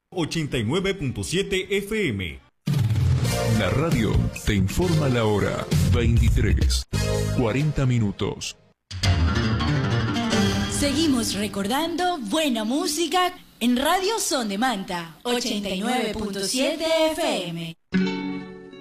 89.7 FM. La radio te informa la hora 23:40 minutos. Seguimos recordando buena música en Radio Son de Manta, 89.7 FM.